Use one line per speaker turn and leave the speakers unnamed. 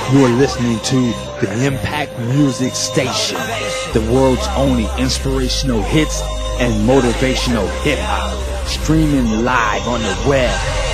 You're listening to the Impact Music Station, the world's only inspirational hits and motivational hip-hop, streaming live on the web